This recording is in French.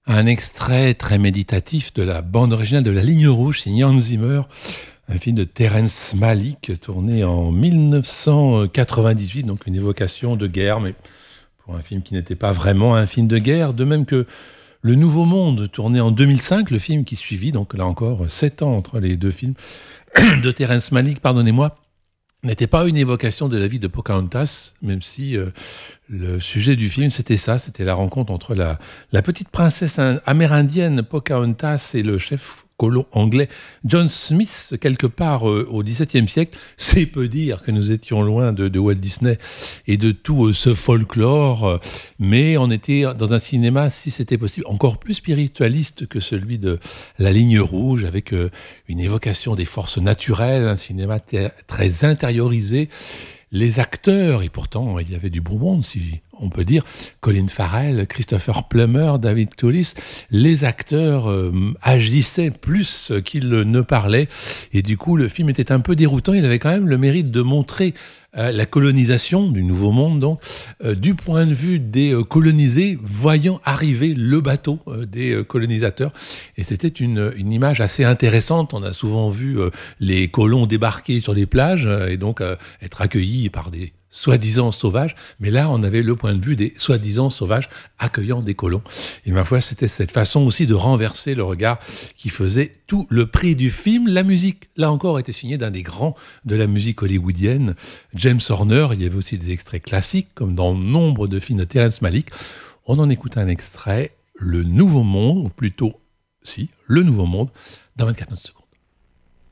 Un extrait très méditatif de la bande originale de La Ligne Rouge, signé Hans Zimmer, un film de Terrence Malick, tourné en 1998, donc une évocation de guerre, mais pour un film qui n'était pas vraiment un film de guerre, de même que Le Nouveau Monde, tourné en 2005, le film qui suivit, donc là encore 7 ans entre les deux films de Terrence Malick, pardonnez-moi, n'était pas une évocation de la vie de Pocahontas, même si le sujet du film, c'était ça, c'était la rencontre entre la petite princesse amérindienne Pocahontas et le chef colon anglais John Smith, quelque part au XVIIe siècle. C'est peu dire que nous étions loin de Walt Disney et de tout ce folklore, mais on était dans un cinéma, si c'était possible, encore plus spiritualiste que celui de La Ligne Rouge, avec une évocation des forces naturelles, un cinéma très intériorisé. Les acteurs, et pourtant il y avait du beau monde, si on peut dire, Colin Farrell, Christopher Plummer, David Thewlis, les acteurs agissaient plus qu'ils ne parlaient, et du coup le film était un peu déroutant. Il avait quand même le mérite de montrer la colonisation du Nouveau Monde, donc, du point de vue des colonisés, voyant arriver le bateau des colonisateurs. Et c'était une image assez intéressante. On a souvent vu les colons débarquer sur les plages et donc être accueillis par des soi-disant sauvages, mais là on avait le point de vue des soi-disant sauvages accueillant des colons. Et ma foi, c'était cette façon aussi de renverser le regard qui faisait tout le prix du film. La musique, là encore, était signée d'un des grands de la musique hollywoodienne, James Horner. Il y avait aussi des extraits classiques, comme dans nombre de films de Terrence Malick. On en écoute un extrait, Le Nouveau Monde, ou plutôt, si, Le Nouveau Monde, dans 24 secondes.